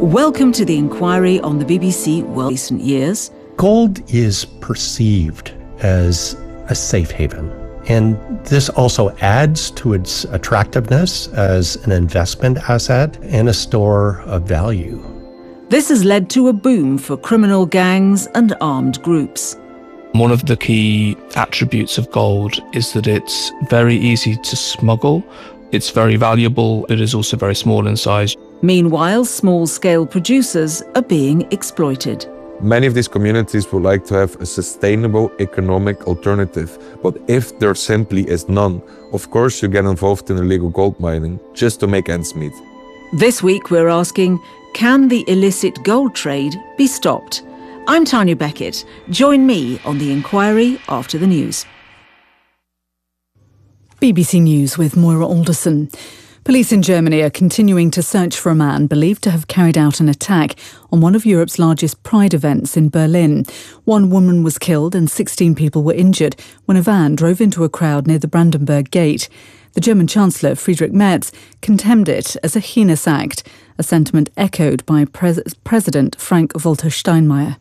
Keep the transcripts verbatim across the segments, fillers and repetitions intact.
Welcome to the inquiry on the B B C World recent years. Gold is perceived as a safe haven, and this also adds to its attractiveness as an investment asset and a store of value. This has led to a boom for criminal gangs and armed groups. One of the key attributes of gold is that it's very easy to smuggle. It's very valuable. It is also very small in size. Meanwhile, small-scale producers are being exploited. Many of these communities would like to have a sustainable economic alternative, but if there simply is none, of course you get involved in illegal gold mining just to make ends meet. This week we're asking, can the illicit gold trade be stopped? I'm Tanya Beckett. Join me on The Inquiry after the news. B B C News with Moira Alderson. Police in Germany are continuing to search for a man believed to have carried out an attack on one of Europe's largest Pride events in Berlin. One woman was killed and sixteen people were injured when a van drove into a crowd near the Brandenburg Gate. The German Chancellor, Friedrich Merz, condemned it as a heinous act, a sentiment echoed by Pres- President Frank-Walter Steinmeier.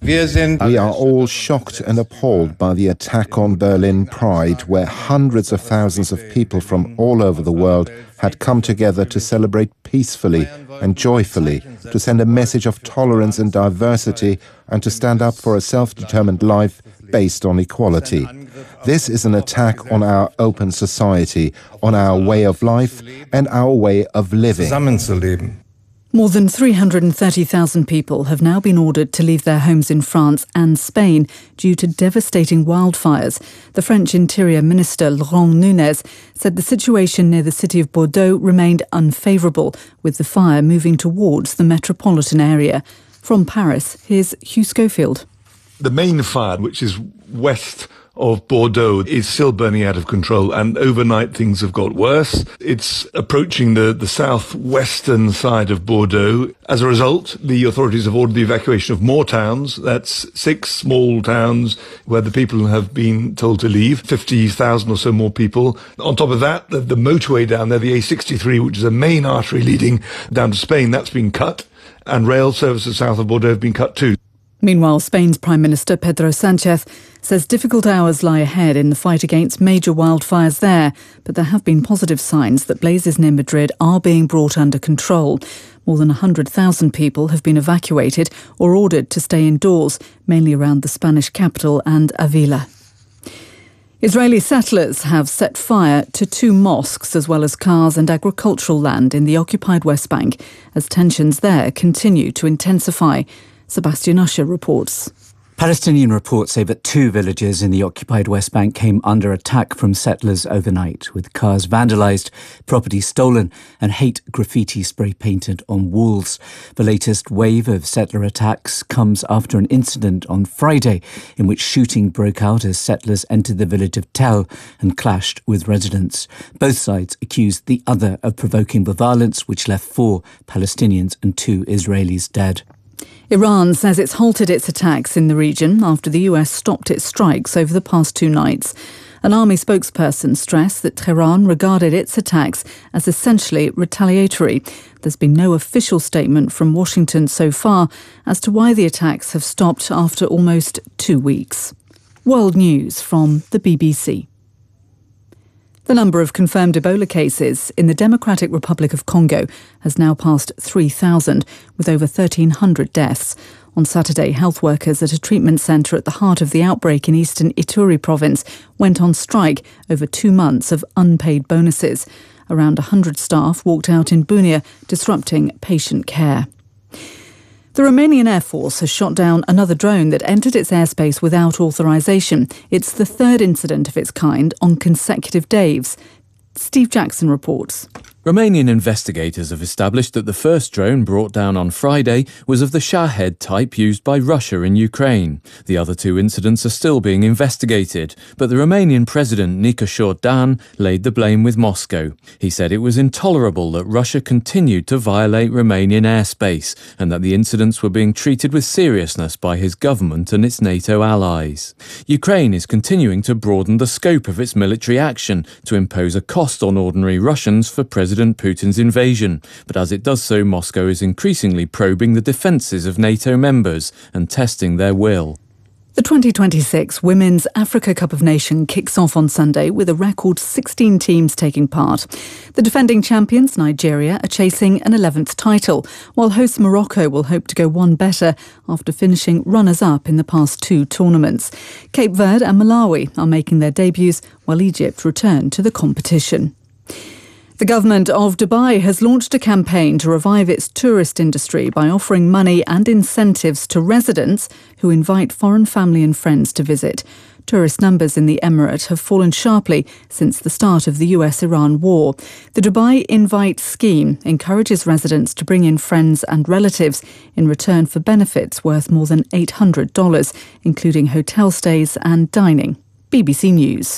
We are all shocked and appalled by the attack on Berlin Pride, where hundreds of thousands of people from all over the world had come together to celebrate peacefully and joyfully, to send a message of tolerance and diversity, and to stand up for a self-determined life based on equality. This is an attack on our open society, on our way of life and our way of living. More than three hundred thirty thousand people have now been ordered to leave their homes in France and Spain due to devastating wildfires. The French Interior Minister, Laurent Nunez, said the situation near the city of Bordeaux remained unfavourable, with the fire moving towards the metropolitan area. From Paris, here's Hugh Schofield. The main fire, which is west of Bordeaux, is still burning out of control, and overnight things have got worse. It's approaching the, the southwestern side of Bordeaux. As a result, the authorities have ordered the evacuation of more towns. That's six small towns where the people have been told to leave, fifty thousand or so more people. On top of that, the, the motorway down there, the A sixty-three, which is a main artery leading down to Spain, that's been cut, and rail services south of Bordeaux have been cut too. Meanwhile, Spain's Prime Minister Pedro Sánchez says difficult hours lie ahead in the fight against major wildfires there, but there have been positive signs that blazes near Madrid are being brought under control. More than one hundred thousand people have been evacuated or ordered to stay indoors, mainly around the Spanish capital and Avila. Israeli settlers have set fire to two mosques as well as cars and agricultural land in the occupied West Bank as tensions there continue to intensify. Sebastian Usher reports. Palestinian reports say that two villages in the occupied West Bank came under attack from settlers overnight, with cars vandalised, property stolen and hate graffiti spray painted on walls. The latest wave of settler attacks comes after an incident on Friday in which shooting broke out as settlers entered the village of Tel and clashed with residents. Both sides accused the other of provoking the violence, which left four Palestinians and two Israelis dead. Iran says it's halted its attacks in the region after the U S stopped its strikes over the past two nights. An army spokesperson stressed that Tehran regarded its attacks as essentially retaliatory. There's been no official statement from Washington so far as to why the attacks have stopped after almost two weeks. World News from the B B C. The number of confirmed Ebola cases in the Democratic Republic of Congo has now passed three thousand, with over thirteen hundred deaths. On Saturday, health workers at a treatment centre at the heart of the outbreak in eastern Ituri province went on strike over two months of unpaid bonuses. Around one hundred staff walked out in Bunia, disrupting patient care. The Romanian Air Force has shot down another drone that entered its airspace without authorisation. It's the third incident of its kind on consecutive days. Steve Jackson reports. Romanian investigators have established that the first drone brought down on Friday was of the Shahed type used by Russia in Ukraine. The other two incidents are still being investigated, but the Romanian President Nicolae Dan laid the blame with Moscow. He said it was intolerable that Russia continued to violate Romanian airspace and that the incidents were being treated with seriousness by his government and its NATO allies. Ukraine is continuing to broaden the scope of its military action to impose a cost on ordinary Russians for President President Putin's invasion. But as it does so, Moscow is increasingly probing the defences of NATO members and testing their will. The twenty twenty-six Women's Africa Cup of Nations kicks off on Sunday with a record sixteen teams taking part. The defending champions, Nigeria, are chasing an eleventh title, while host Morocco will hope to go one better after finishing runners-up in the past two tournaments. Cape Verde and Malawi are making their debuts, while Egypt return to the competition. The government of Dubai has launched a campaign to revive its tourist industry by offering money and incentives to residents who invite foreign family and friends to visit. Tourist numbers in the emirate have fallen sharply since the start of the U S Iran war. The Dubai Invite scheme encourages residents to bring in friends and relatives in return for benefits worth more than eight hundred dollars, including hotel stays and dining. B B C News.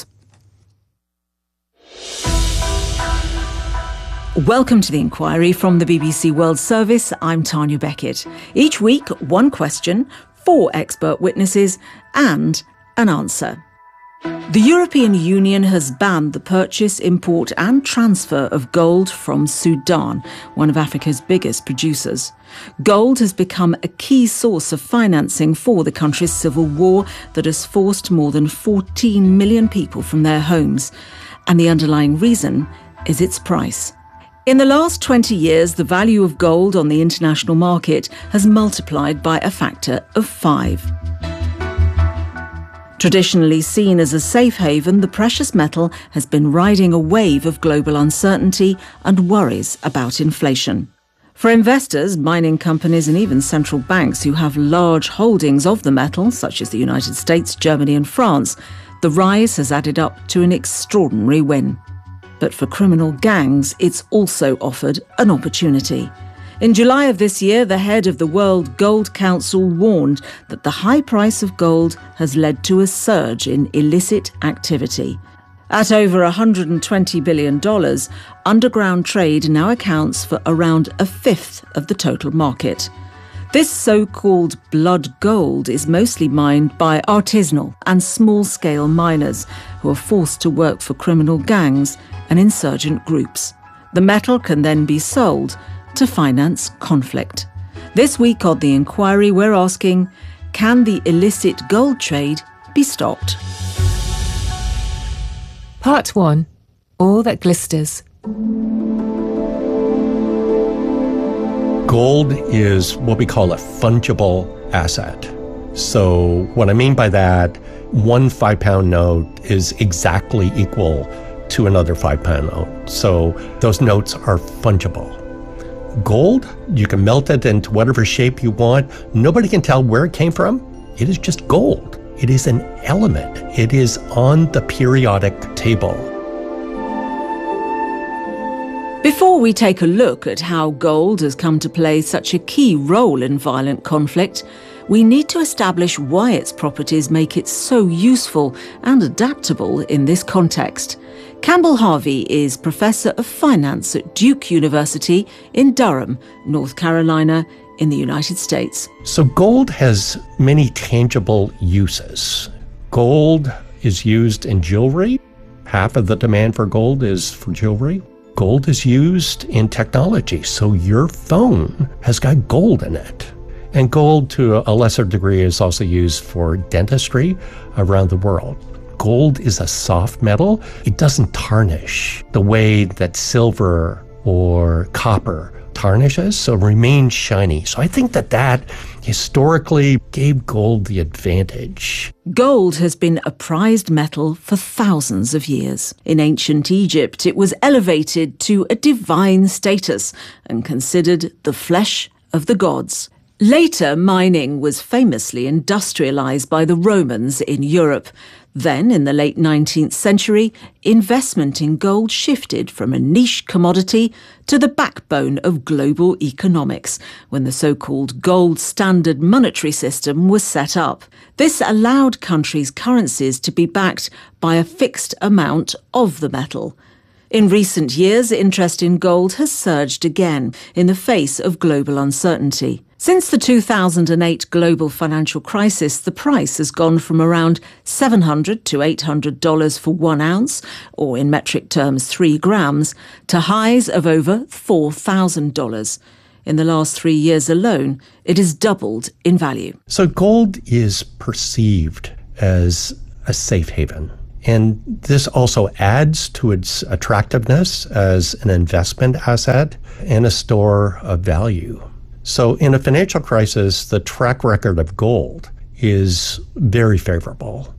Welcome to The Inquiry from the B B C World Service. I'm Tanya Beckett. Each week, one question, four expert witnesses, and an answer. The European Union has banned the purchase, import and transfer of gold from Sudan, one of Africa's biggest producers. Gold has become a key source of financing for the country's civil war that has forced more than fourteen million people from their homes. And the underlying reason is its price. In the last twenty years, the value of gold on the international market has multiplied by a factor of five. Traditionally seen as a safe haven, the precious metal has been riding a wave of global uncertainty and worries about inflation. For investors, mining companies and even central banks who have large holdings of the metal, such as the United States, Germany and France, the rise has added up to an extraordinary win. But for criminal gangs, it's also offered an opportunity. In July of this year, the head of the World Gold Council warned that the high price of gold has led to a surge in illicit activity. At over one hundred twenty billion dollars, underground trade now accounts for around a fifth of the total market. This so-called blood gold is mostly mined by artisanal and small-scale miners who are forced to work for criminal gangs and insurgent groups. The metal can then be sold to finance conflict. This week on The Inquiry, we're asking, can the illicit gold trade be stopped? Part one. All that glisters. Gold is what we call a fungible asset. So what I mean by that, one five-pound note is exactly equal to another five-pound note. So those notes are fungible. Gold, you can melt it into whatever shape you want. Nobody can tell where it came from. It is just gold. It is an element. It is on the periodic table. Before we take a look at how gold has come to play such a key role in violent conflict, we need to establish why its properties make it so useful and adaptable in this context. Campbell Harvey is Professor of Finance at Duke University in Durham, North Carolina, in the United States. So gold has many tangible uses. Gold is used in jewelry. Half of the demand for gold is for jewelry. Gold is used in technology, so your phone has got gold in it. And gold, to a lesser degree, is also used for dentistry around the world. Gold is a soft metal. It doesn't tarnish the way that silver or copper tarnishes, so it remains shiny. So I think that that historically gave gold the advantage. Gold has been a prized metal for thousands of years. In ancient Egypt, it was elevated to a divine status and considered the flesh of the gods. Later, mining was famously industrialized by the Romans in Europe. Then, in the late nineteenth century, investment in gold shifted from a niche commodity to the backbone of global economics, when the so-called gold standard monetary system was set up. This allowed countries' currencies to be backed by a fixed amount of the metal. In recent years, interest in gold has surged again in the face of global uncertainty. Since the two thousand eight global financial crisis, the price has gone from around seven hundred to eight hundred dollars for one ounce, or in metric terms three grams, to highs of over four thousand dollars. In the last three years alone, it has doubled in value. So gold is perceived as a safe haven. And this also adds to its attractiveness as an investment asset and a store of value. So in a financial crisis, the track record of gold is very favorable.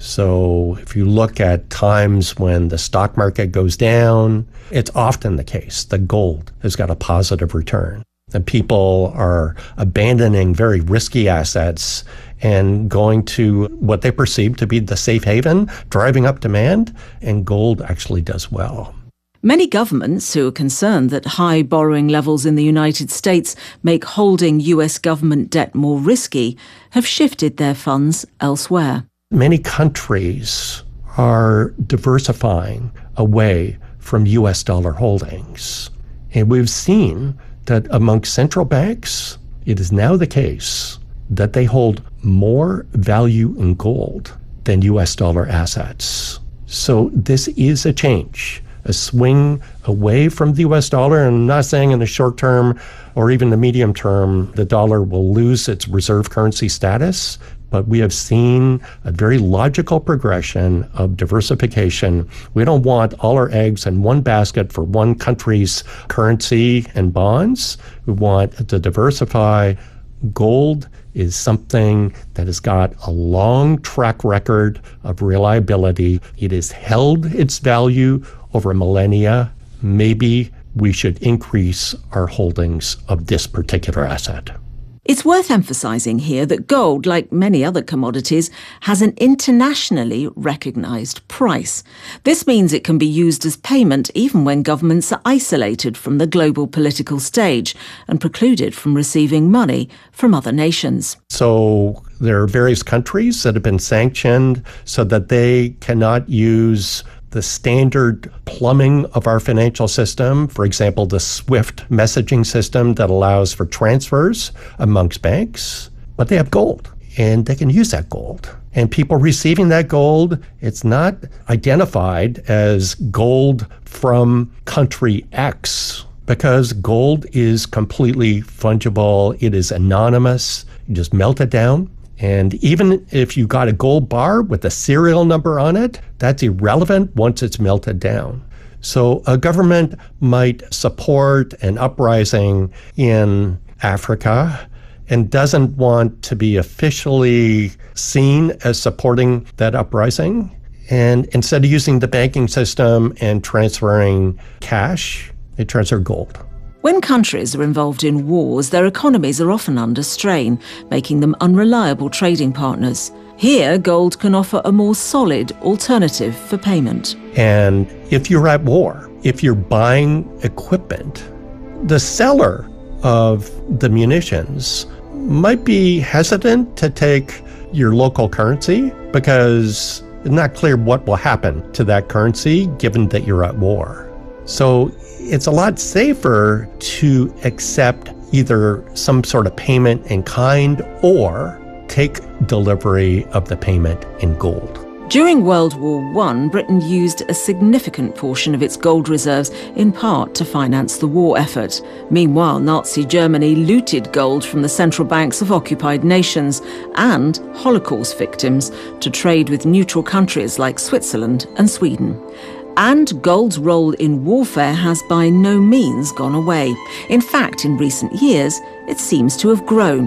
So if you look at times when the stock market goes down, it's often the case that gold has got a positive return. And people are abandoning very risky assets and going to what they perceive to be the safe haven, driving up demand, and gold actually does well. Many governments who are concerned that high borrowing levels in the United States make holding U S government debt more risky have shifted their funds elsewhere. Many countries are diversifying away from U S dollar holdings. And we've seen that among central banks, it is now the case that they hold more value in gold than U S dollar assets. So this is a change, a swing away from the U S dollar. And I'm not saying in the short term or even the medium term, the dollar will lose its reserve currency status, but we have seen a very logical progression of diversification. We don't want all our eggs in one basket for one country's currency and bonds. We want to diversify. Gold is something that has got a long track record of reliability. It has held its value over millennia. Maybe we should increase our holdings of this particular asset. It's worth emphasising here that gold, like many other commodities, has an internationally recognised price. This means it can be used as payment even when governments are isolated from the global political stage and precluded from receiving money from other nations. So there are various countries that have been sanctioned so that they cannot use the standard plumbing of our financial system, for example, the SWIFT messaging system that allows for transfers amongst banks, but they have gold and they can use that gold. And people receiving that gold, it's not identified as gold from country X because gold is completely fungible. It is anonymous. You just melt it down. And even if you got a gold bar with a serial number on it, that's irrelevant once it's melted down. So a government might support an uprising in Africa and doesn't want to be officially seen as supporting that uprising. And instead of using the banking system and transferring cash, they transfer gold. When countries are involved in wars, their economies are often under strain, making them unreliable trading partners. Here, gold can offer a more solid alternative for payment. And if you're at war, if you're buying equipment, the seller of the munitions might be hesitant to take your local currency because it's not clear what will happen to that currency given that you're at war. So it's a lot safer to accept either some sort of payment in kind or take delivery of the payment in gold. During World War One, Britain used a significant portion of its gold reserves in part to finance the war effort. Meanwhile, Nazi Germany looted gold from the central banks of occupied nations and Holocaust victims to trade with neutral countries like Switzerland and Sweden. And gold's role in warfare has by no means gone away. In fact, in recent years, it seems to have grown.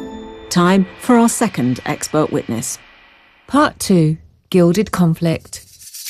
Time for our second expert witness. Part two. Gilded conflict.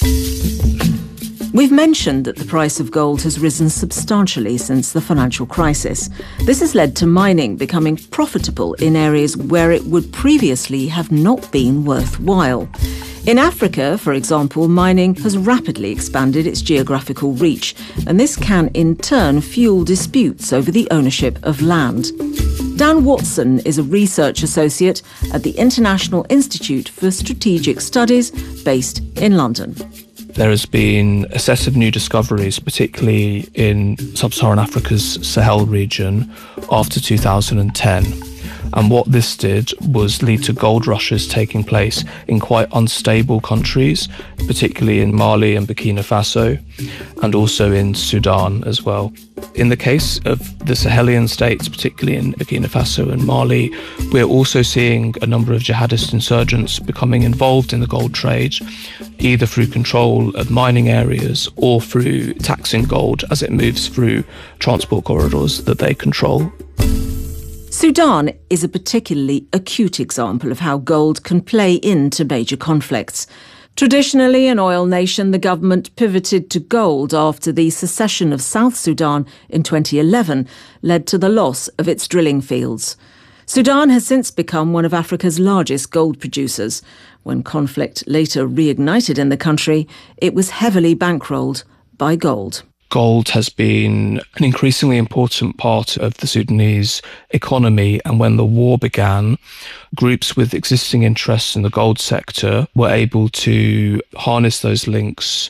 We've mentioned that the price of gold has risen substantially since the financial crisis. This has led to mining becoming profitable in areas where it would previously have not been worthwhile. In Africa, for example, mining has rapidly expanded its geographical reach, and this can in turn fuel disputes over the ownership of land. Dan Watson is a research associate at the International Institute for Strategic Studies based in London. there has been a set of new discoveries, particularly in sub-Saharan Africa's Sahel region after two thousand ten. And what this did was lead to gold rushes taking place in quite unstable countries, particularly in Mali and Burkina Faso, and also in Sudan as well. In the case of the Sahelian states, particularly in Burkina Faso and Mali, we're also seeing a number of jihadist insurgents becoming involved in the gold trade, either through control of mining areas or through taxing gold as it moves through transport corridors that they control. Sudan is a particularly acute example of how gold can play into major conflicts. Traditionally an oil nation, the government pivoted to gold after the secession of South Sudan in twenty eleven led to the loss of its drilling fields. Sudan has since become one of Africa's largest gold producers. When conflict later reignited in the country, it was heavily bankrolled by gold. Gold has been an increasingly important part of the Sudanese economy, and when the war began, groups with existing interests in the gold sector were able to harness those links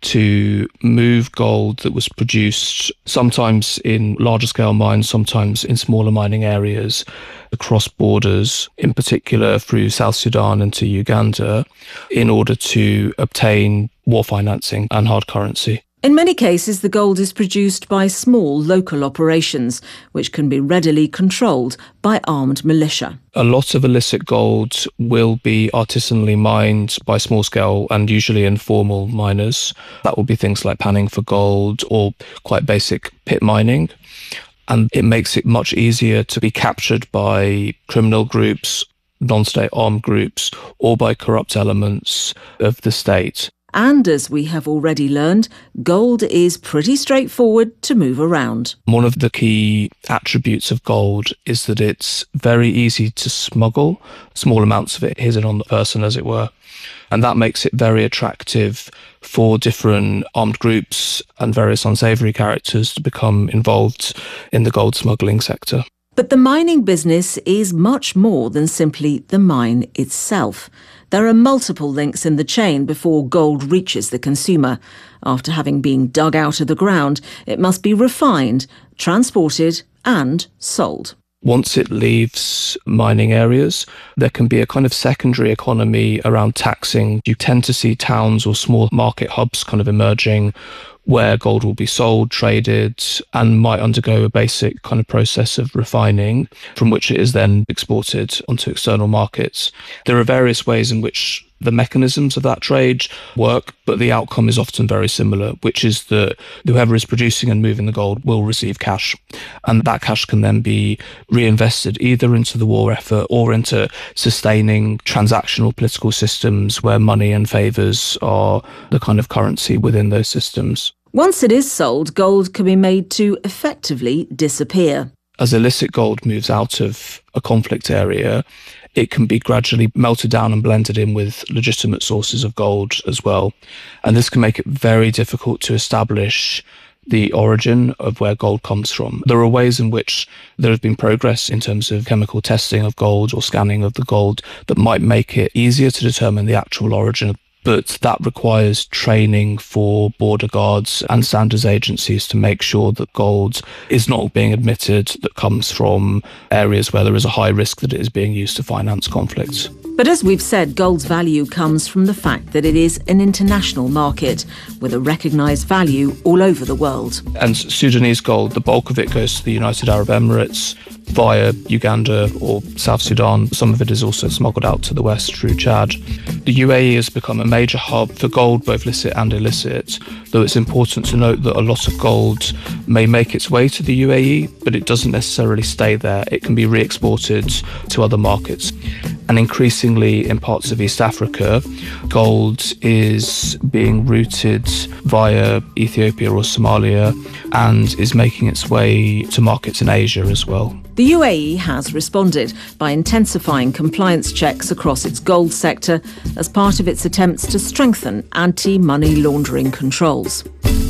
to move gold that was produced sometimes in larger scale mines, sometimes in smaller mining areas across borders, in particular through South Sudan and to Uganda, in order to obtain war financing and hard currency. In many cases, the gold is produced by small local operations, which can be readily controlled by armed militia. A lot of illicit gold will be artisanally mined by small-scale and usually informal miners. That will be things like panning for gold or quite basic pit mining. And it makes it much easier to be captured by criminal groups, non-state armed groups, or by corrupt elements of the state. And as we have already learned, gold is pretty straightforward to move around. One of the key attributes of gold is that it's very easy to smuggle, small amounts of it hidden on the person, as it were. And that makes it very attractive for different armed groups and various unsavoury characters to become involved in the gold smuggling sector. But the mining business is much more than simply the mine itself. There are multiple links in the chain before gold reaches the consumer. After having been dug out of the ground, it must be refined, transported and sold. Once it leaves mining areas, there can be a kind of secondary economy around taxing. You tend to see towns or small market hubs kind of emerging where gold will be sold, traded, and might undergo a basic kind of process of refining, from which it is then exported onto external markets. There are various ways in which the mechanisms of that trade work, but the outcome is often very similar, which is that whoever is producing and moving the gold will receive cash. And that cash can then be reinvested either into the war effort or into sustaining transactional political systems where money and favours are the kind of currency within those systems. Once it is sold, gold can be made to effectively disappear. As illicit gold moves out of a conflict area, it can be gradually melted down and blended in with legitimate sources of gold as well. And this can make it very difficult to establish the origin of where gold comes from. There are ways in which there has been progress in terms of chemical testing of gold or scanning of the gold that might make it easier to determine the actual origin, but that requires training for border guards and standards agencies to make sure that gold is not being admitted that comes from areas where there is a high risk that it is being used to finance conflicts. But as we've said, gold's value comes from the fact that it is an international market with a recognised value all over the world. And Sudanese gold, the bulk of it goes to the United Arab Emirates via Uganda or South Sudan. Some of it is also smuggled out to the west through Chad. The U A E has become a major hub for gold, both licit and illicit, though it's important to note that a lot of gold may make its way to the U A E, but it doesn't necessarily stay there. It can be re-exported to other markets. And increasingly in parts of East Africa, gold is being routed via Ethiopia or Somalia and is making its way to markets in Asia as well. The U A E has responded by intensifying compliance checks across its gold sector as part of its attempts to strengthen anti-money laundering controls.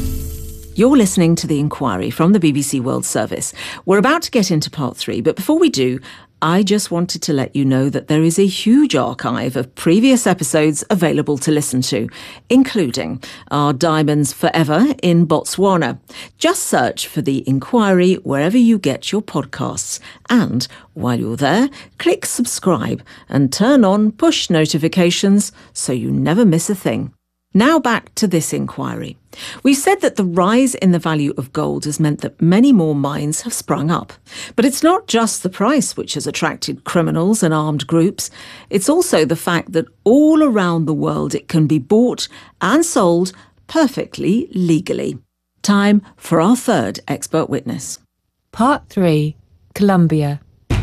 You're listening to The Inquiry from the B B C World Service. We're about to get into part three, but before we do, I just wanted to let you know that there is a huge archive of previous episodes available to listen to, including our Diamonds Forever in Botswana. Just search for The Inquiry wherever you get your podcasts. And while you're there, click subscribe and turn on push notifications so you never miss a thing. Now back to this inquiry. We said that the rise in the value of gold has meant that many more mines have sprung up. But it's not just the price which has attracted criminals and armed groups. It's also the fact that all around the world it can be bought and sold perfectly legally. Time for our third expert witness. Part three. Colombia.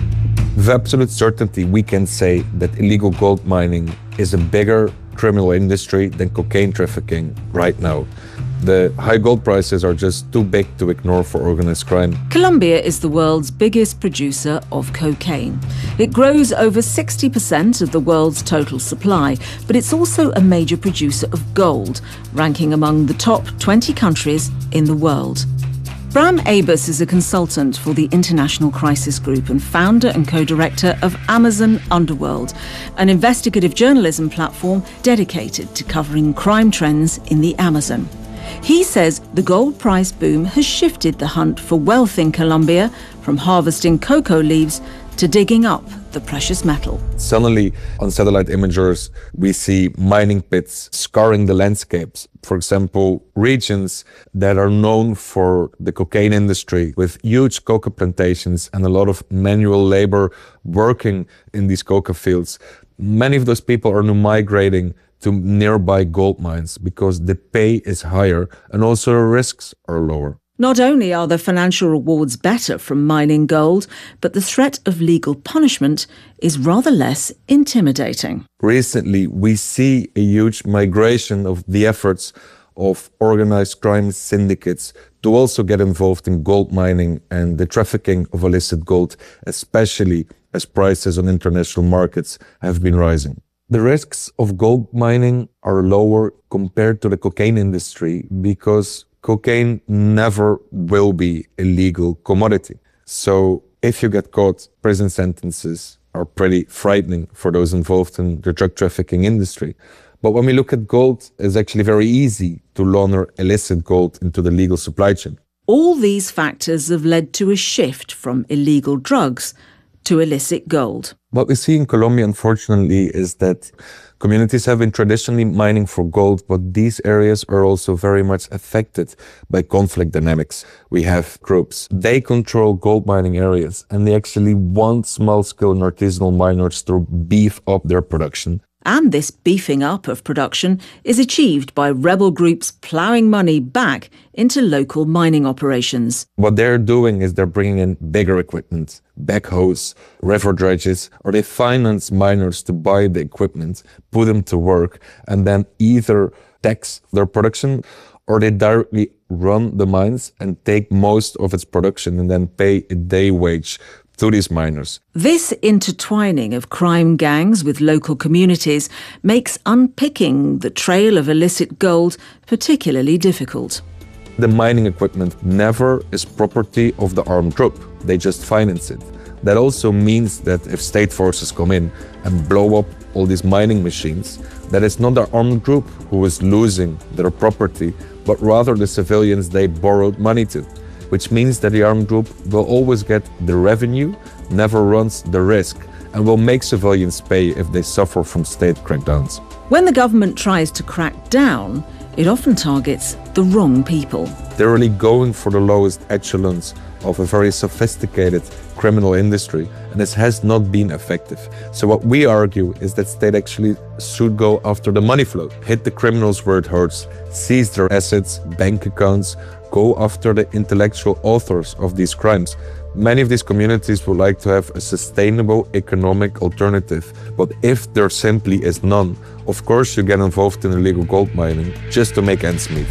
With absolute certainty, we can say that illegal gold mining is a bigger criminal industry than cocaine trafficking right now. The high gold prices are just too big to ignore for organized crime. Colombia is the world's biggest producer of cocaine. It grows over sixty percent of the world's total supply, but it's also a major producer of gold, ranking among the top twenty countries in the world. Bram Abus is a consultant for the International Crisis Group and founder and co-director of Amazon Underworld, an investigative journalism platform dedicated to covering crime trends in the Amazon. He says the gold price boom has shifted the hunt for wealth in Colombia from harvesting cocoa leaves to digging up the precious metal. Suddenly, on satellite imagers, we see mining pits scarring the landscapes. For example, regions that are known for the cocaine industry with huge coca plantations and a lot of manual labor working in these coca fields. Many of those people are now migrating to nearby gold mines because the pay is higher and also the risks are lower. Not only are the financial rewards better from mining gold, but the threat of legal punishment is rather less intimidating. Recently, we see a huge migration of the efforts of organized crime syndicates to also get involved in gold mining and the trafficking of illicit gold, especially as prices on international markets have been rising. The risks of gold mining are lower compared to the cocaine industry because cocaine never will be a legal commodity. So if you get caught, prison sentences are pretty frightening for those involved in the drug trafficking industry. But when we look at gold, it's actually very easy to launder illicit gold into the legal supply chain. All these factors have led to a shift from illegal drugs to illicit gold. What we see in Colombia, unfortunately, is that communities have been traditionally mining for gold, but these areas are also very much affected by conflict dynamics. We have groups, they control gold mining areas, and they actually want small-scale and artisanal miners to beef up their production. And this beefing up of production is achieved by rebel groups ploughing money back into local mining operations. What they're doing is they're bringing in bigger equipment, backhoes, river dredges, or they finance miners to buy the equipment, put them to work, and then either tax their production or they directly run the mines and take most of its production and then pay a day wage to these miners. This intertwining of crime gangs with local communities makes unpicking the trail of illicit gold particularly difficult. The mining equipment never is property of the armed group. They just finance it. That also means that if state forces come in and blow up all these mining machines, that it's not the armed group who is losing their property, but rather the civilians they borrowed money to. Which means that the armed group will always get the revenue, never runs the risk, and will make civilians pay if they suffer from state crackdowns. When the government tries to crack down, it often targets the wrong people. They're really going for the lowest echelons of a very sophisticated criminal industry, and this has not been effective. So what we argue is that state actually should go after the money flow, hit the criminals where it hurts, seize their assets, bank accounts, go after the intellectual authors of these crimes. Many of these communities would like to have a sustainable economic alternative, but if there simply is none, of course you get involved in illegal gold mining just to make ends meet.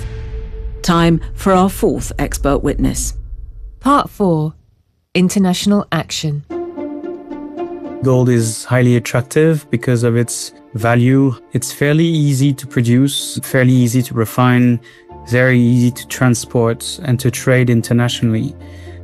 Time for our fourth expert witness. Part four. International action. Gold is highly attractive because of its value. It's fairly easy to produce, fairly easy to refine, very easy to transport and to trade internationally.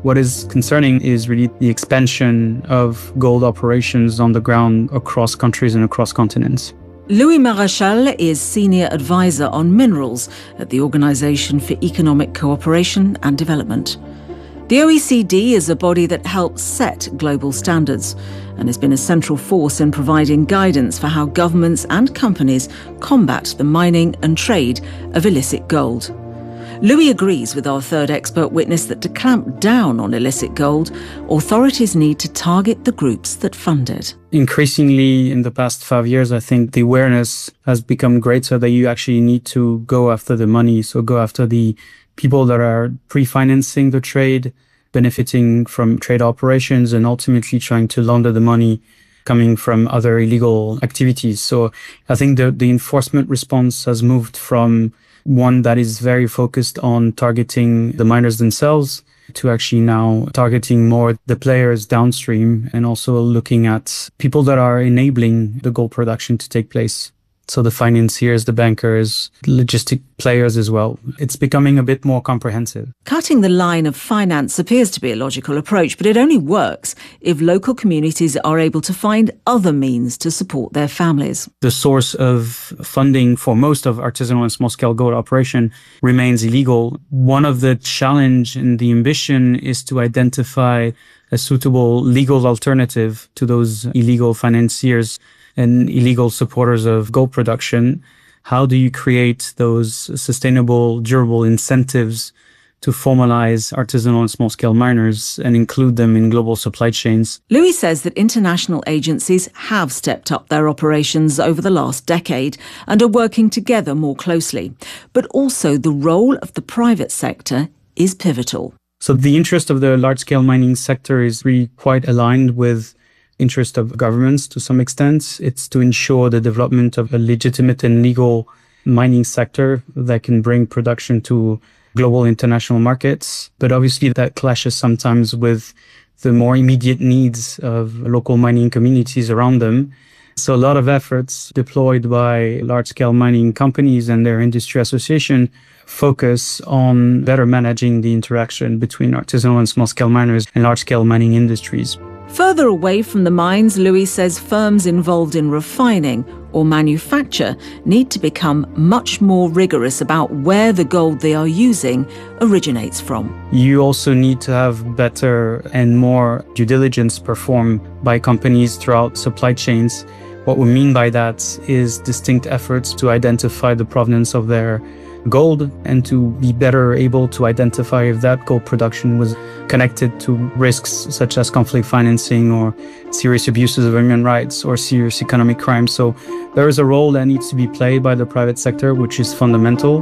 What is concerning is really the expansion of gold operations on the ground across countries and across continents. Louis Marachal is Senior Advisor on Minerals at the Organisation for Economic Cooperation and Development. The O E C D is a body that helps set global standards and has been a central force in providing guidance for how governments and companies combat the mining and trade of illicit gold. Louis agrees with our third expert witness that to clamp down on illicit gold, authorities need to target the groups that fund it. Increasingly, in the past five years, I think the awareness has become greater that you actually need to go after the money. So go after the people that are pre-financing the trade, benefiting from trade operations, and ultimately trying to launder the money coming from other illegal activities. So I think the, the enforcement response has moved from one that is very focused on targeting the miners themselves to actually now targeting more the players downstream and also looking at people that are enabling the gold production to take place. So the financiers, the bankers, logistic players as well. It's becoming a bit more comprehensive. Cutting the line of finance appears to be a logical approach, but it only works if local communities are able to find other means to support their families. The source of funding for most of artisanal and small-scale gold operation remains illegal. One of the challenge and the ambition is to identify a suitable legal alternative to those illegal financiers and illegal supporters of gold production. How do you create those sustainable, durable incentives to formalize artisanal and small-scale miners and include them in global supply chains? Louis says that international agencies have stepped up their operations over the last decade and are working together more closely. But also the role of the private sector is pivotal. So the interest of the large-scale mining sector is really quite aligned with interest of governments to some extent. It's to ensure the development of a legitimate and legal mining sector that can bring production to global international markets. But obviously that clashes sometimes with the more immediate needs of local mining communities around them. So a lot of efforts deployed by large-scale mining companies and their industry association focus on better managing the interaction between artisanal and small-scale miners and large-scale mining industries. Further away from the mines, Louis says firms involved in refining or manufacture need to become much more rigorous about where the gold they are using originates from. You also need to have better and more due diligence performed by companies throughout supply chains. What we mean by that is distinct efforts to identify the provenance of their gold and to be better able to identify if that gold production was connected to risks such as conflict financing or serious abuses of human rights or serious economic crimes. So there is a role that needs to be played by the private sector, which is fundamental.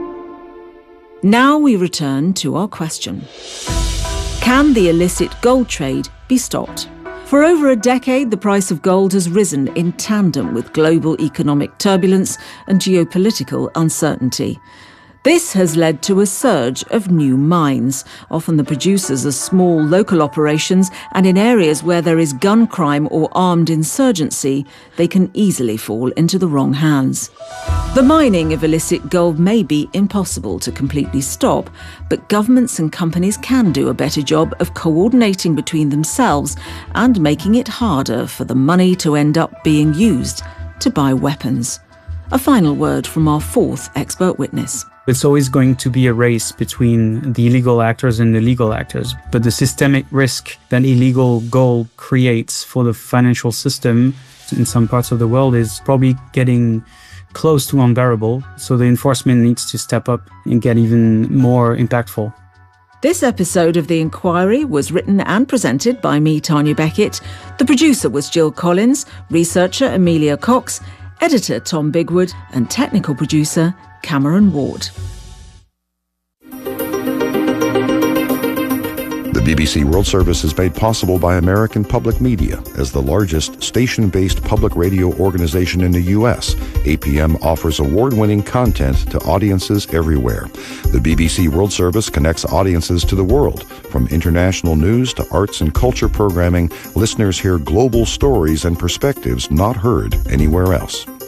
Now we return to our question. Can the illicit gold trade be stopped? For over a decade, the price of gold has risen in tandem with global economic turbulence and geopolitical uncertainty. This has led to a surge of new mines. Often the producers are small local operations, and in areas where there is gun crime or armed insurgency, they can easily fall into the wrong hands. The mining of illicit gold may be impossible to completely stop, but governments and companies can do a better job of coordinating between themselves and making it harder for the money to end up being used to buy weapons. A final word from our fourth expert witness. It's always going to be a race between the illegal actors and the legal actors. But the systemic risk that illegal gold creates for the financial system in some parts of the world is probably getting close to unbearable. So the enforcement needs to step up and get even more impactful. This episode of The Inquiry was written and presented by me, Tanya Beckett. The producer was Jill Collins, researcher Amelia Cox, editor Tom Bigwood, and technical producer Cameron Ward. The B B C World Service is made possible by American Public Media. As the largest station-based public radio organization in the U S, A P M offers award-winning content to audiences everywhere. The B B C World Service connects audiences to the world. From international news to arts and culture programming, listeners hear global stories and perspectives not heard anywhere else.